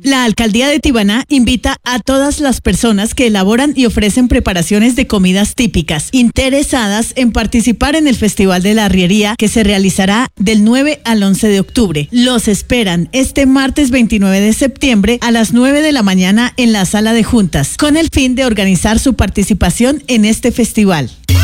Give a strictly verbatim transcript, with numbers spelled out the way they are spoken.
La alcaldía de Tibaná invita a todas las personas que elaboran y ofrecen preparaciones de comidas típicas interesadas en participar en el Festival de la Arriería que se realizará del nueve al once de octubre. Los esperan este martes veintinueve de septiembre a las nueve de la mañana en la sala de juntas, con el fin de organizar su participación en este festival.